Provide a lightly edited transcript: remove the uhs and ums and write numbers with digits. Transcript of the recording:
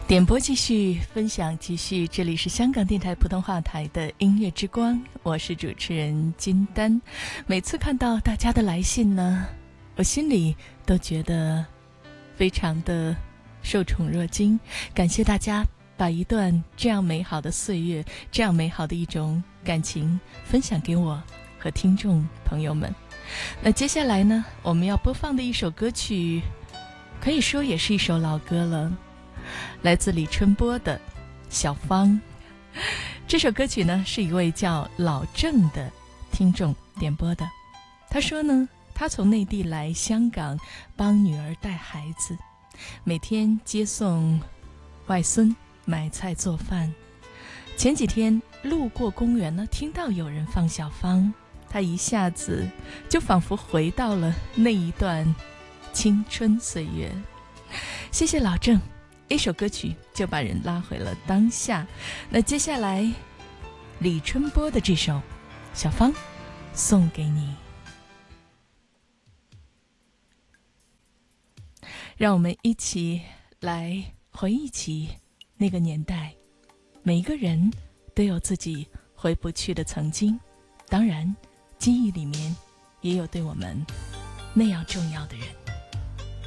点播继续，分享继续，这里是香港电台普通话台的音乐之光，我是主持人金丹。每次看到大家的来信呢，我心里都觉得非常的受宠若惊，感谢大家把一段这样美好的岁月，这样美好的一种感情分享给我和听众朋友们。那接下来呢，我们要播放的一首歌曲，可以说也是一首老歌了，来自李春波的《小芳》。这首歌曲呢，是一位叫老郑的听众点播的。他说呢，他从内地来香港帮女儿带孩子，每天接送外孙，买菜做饭。前几天路过公园呢，听到有人放小芳，他一下子就仿佛回到了那一段青春岁月。谢谢老郑，一首歌曲就把人拉回了当下。那接下来李春波的这首《小芳》送给你，让我们一起来回忆起那个年代。每一个人都有自己回不去的曾经，当然记忆里面也有对我们那样重要的人。